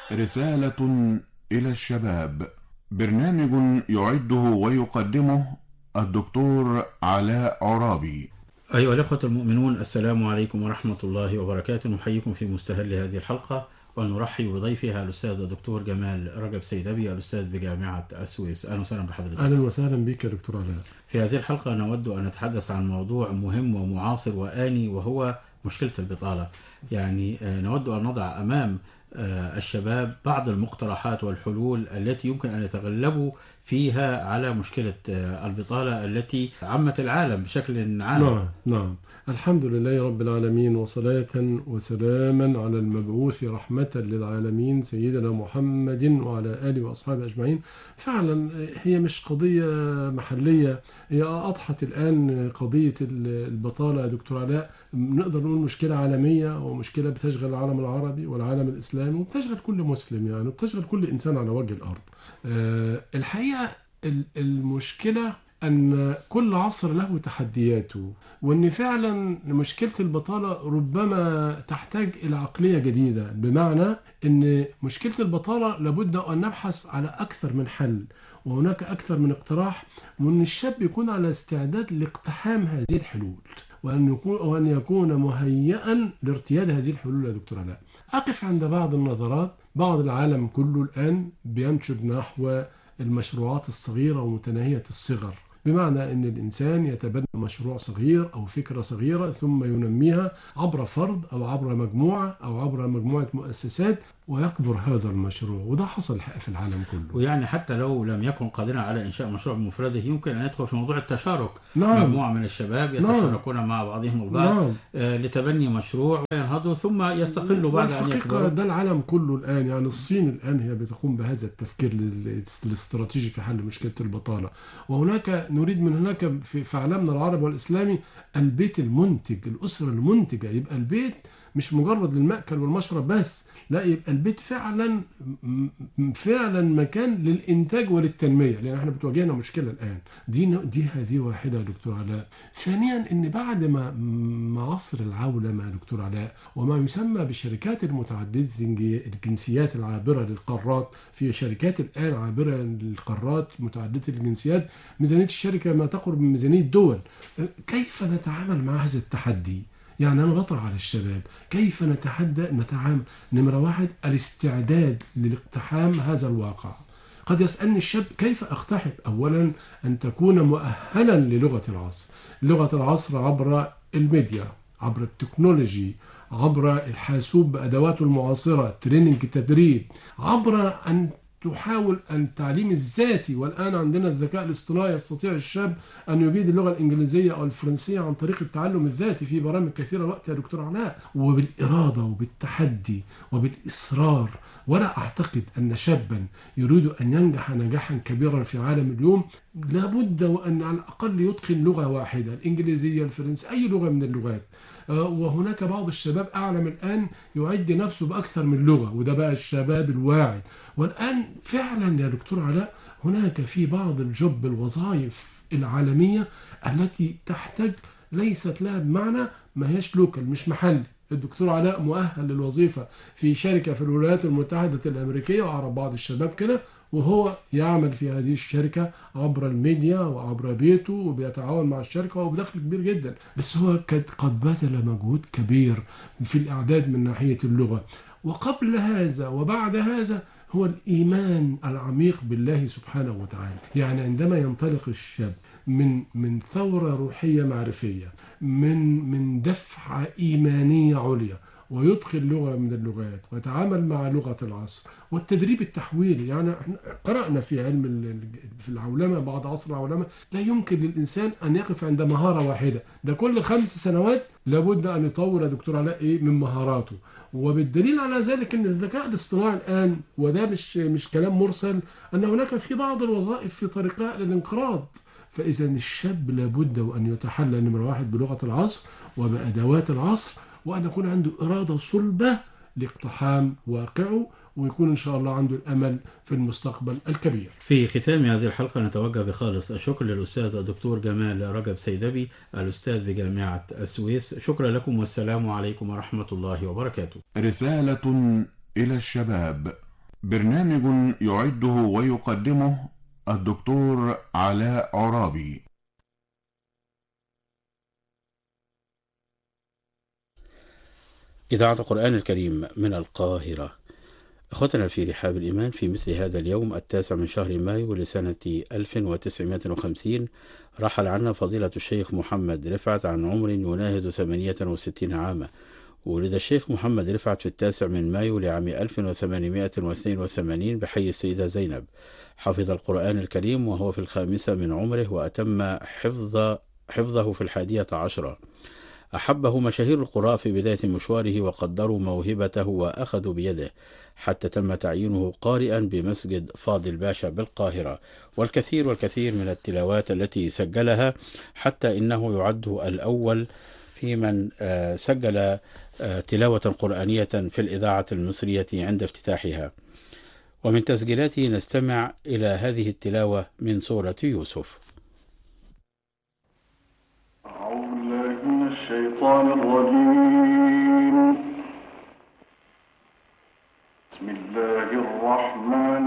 رسالة إلى الشباب. برنامج يعده ويقدمه الدكتور علاء عرابي. أيها الأخوة المؤمنون، السلام عليكم ورحمة الله وبركاته. نحييكم في مستهل هذه الحلقة ونرحب بضيفها الأستاذ الدكتور جمال رجب سيدبي، الأستاذ بجامعة السويس. أهلا وسهلا بحضرتك. أهلا وسهلا بك يا دكتور علاء. في هذه الحلقة نود أن نتحدث عن موضوع مهم ومعاصر وآني، وهو مشكلة البطالة. يعني نود أن نضع أمام الشباب بعض المقترحات والحلول التي يمكن أن يتغلبوا فيها على مشكلة البطالة التي عمت العالم بشكل عام. نعم. الحمد لله رب العالمين، وصلاة وسلاما على المبعوث رحمة للعالمين سيدنا محمد وعلى آله وأصحابه أجمعين. فعلا هي مش قضية محلية، هي أضحت الآن قضية البطالة يا دكتور علاء. نقدر نقول مشكلة عالمية، ومشكلة بتشغل العالم العربي والعالم الإسلامي، وبتشغل كل مسلم يعني، وبتشغل كل إنسان على وجه الأرض. الحقيقة المشكلة أن كل عصر له تحدياته، وأن فعلا مشكلة البطالة ربما تحتاج إلى عقلية جديدة، بمعنى أن مشكلة البطالة لابد أن نبحث على أكثر من حل، وهناك أكثر من اقتراح، وأن الشاب يكون على استعداد لاقتحام هذه الحلول، وأن يكون مهيئا لارتياد هذه الحلول يا دكتور علاء. أقف عند بعض النظرات. بعض العالم كله الآن بينشد نحو المشروعات الصغيرة ومتناهية الصغر، بمعنى أن الإنسان يتبنى مشروع صغير أو فكرة صغيرة ثم ينميها عبر فرد أو عبر مجموعة أو عبر مجموعة مؤسسات، ويكبر هذا المشروع. وده حصل في العالم كله. ويعني حتى لو لم يكن قادرا على إنشاء مشروع بمفرده، يمكن أن يدخل في موضوع التشارك. نعم. مجموعة من الشباب يتشاركون مع بعضهم البعض لتبني مشروع وينهضوا ثم يستقلوا بعد أن يكبروا. ده العالم كله الآن، يعني الصين الآن هي بتقوم بهذا التفكير الاستراتيجي في حل مشكلة البطالة. وهناك نريد من هناك في عالمنا العربي والإسلامي البيت المنتج، الأسرة المنتجة. يبقى البيت مش مجرد للمأكل والمشرب بس، لا، يبقى البيت فعلا مكان للإنتاج وللتنمية، لأن احنا بتواجهنا مشكلة الآن. هذه واحدة يا دكتور علاء. ثانيا، إن بعد ما عصر العولمة يا دكتور علاء، وما يسمى بشركات المتعددة الجنسيات العابرة للقارات، في شركات الآن عابرة للقارات متعددة الجنسيات، ميزانية الشركة ما تقرب من ميزانية دول. كيف نتعامل مع هذا التحدي؟ يعني أنا بطرح على الشباب كيف نتعامل. نمرة واحد، الاستعداد لاقتحام هذا الواقع. قد يسألني الشاب كيف أقتحم؟ أولا، أن تكون مؤهلا للغة العصر. لغة العصر عبر الميديا، عبر التكنولوجي، عبر الحاسوب بأدواته المعاصرة، تريننج، تدريب، عبر أن تحاول التعليم الذاتي. والآن عندنا الذكاء الاصطناعي، يستطيع الشاب أن يجيد اللغة الإنجليزية أو الفرنسية عن طريق التعلم الذاتي في برامج كثيرة الوقت يا دكتور علاء، وبالإرادة وبالتحدي وبالإصرار. ولا أعتقد أن شابا يريد أن ينجح نجاحا كبيرا في عالم اليوم لابد وأن على الأقل يتقن لغة واحدة، الإنجليزية، الفرنسية، أي لغة من اللغات. وهناك بعض الشباب أعلم الآن يعد نفسه بأكثر من لغة، وده بقى الشباب الواعد. والآن فعلا يا دكتور علاء هناك في بعض الوظائف العالمية التي تحتاج، ليست لها بمعنى ما هيش لوكال، مش محلي. الدكتور علاء مؤهل للوظيفة في شركة في الولايات المتحدة الأمريكية، وأعرف بعض الشباب كده، وهو يعمل في هذه الشركة عبر الميديا وعبر بيته، وبيتعاون مع الشركة وبدخل كبير جدا. بس هو قد بذل مجهود كبير في الإعداد من ناحية اللغة. وقبل هذا وبعد هذا هو الإيمان العميق بالله سبحانه وتعالى. يعني عندما ينطلق الشاب من ثورة روحية معرفية، من دفعة إيمانية عليا، ويدخل لغة من اللغات ويتعامل مع لغة العصر والتدريب التحويلي. يعني قرأنا في في العولمة، بعد عصر العولمة، لا يمكن للإنسان أن يقف عند مهارة واحدة، ده كل 5 سنوات لابد أن يطور يا دكتور علاء من مهاراته. وبالدليل على ذلك أن الذكاء الاصطناعي الآن، وده مش كلام مرسل، أن هناك في بعض الوظائف في طريقها للانقراض. فإذا الشاب لابد وأن يتحلى نمرة واحد بلغة العصر وبأدوات العصر، وأن يكون عنده إرادة صلبة لاقتحام واقعه، ويكون إن شاء الله عنده الأمل في المستقبل الكبير. في ختام هذه الحلقة نتوجه بخالص الشكر للأستاذ الدكتور جمال رجب سيدبي، الأستاذ بجامعة السويس. شكرا لكم، والسلام عليكم ورحمة الله وبركاته. رسالة إلى الشباب. برنامج يعده ويقدمه الدكتور علاء عرابي. إذاعة القرآن الكريم من القاهرة. أخوتنا في رحاب الإيمان، في مثل هذا اليوم 9 من شهر مايو لسنة 1950 رحل عنا فضيلة الشيخ محمد رفعت عن عمر يناهز 68 عاما. ولد الشيخ محمد رفعت في 9 من مايو لعام 1882 بحي السيدة زينب. حفظ القرآن الكريم وهو في 5 من عمره، وأتم حفظه في 11. أحبه مشاهير القراء في بداية مشواره، وقدروا موهبته وأخذوا بيده حتى تم تعيينه قارئا بمسجد فاضل باشا بالقاهرة، والكثير من التلاوات التي سجلها، حتى إنه يعد الأول في من سجل تلاوة قرآنية في الإذاعة المصرية عند افتتاحها. ومن تسجيلاته نستمع إلى هذه التلاوة من سورة يوسف. أعوذ بالله من الشيطان الرجيم.